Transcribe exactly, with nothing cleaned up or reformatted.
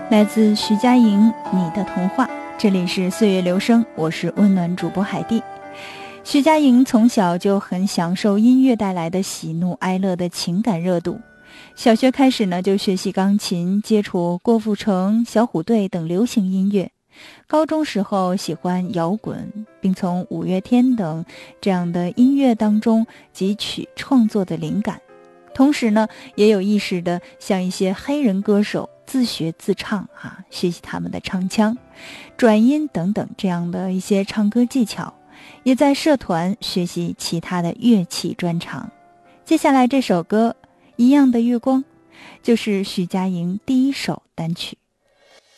来自徐佳莹，你的童话。这里是岁月留声，我是温暖主播海蒂。徐佳莹从小就很享受音乐带来的喜怒哀乐的情感热度。小学开始呢，就学习钢琴，接触郭富城、小虎队等流行音乐。高中时候喜欢摇滚，并从五月天等这样的音乐当中汲取创作的灵感。同时呢，也有意识的向一些黑人歌手自学自唱啊，学习他们的唱腔、转音等等这样的一些唱歌技巧，也在社团学习其他的乐器专长。接下来这首歌《一样的月光》就是徐佳莹第一首单曲。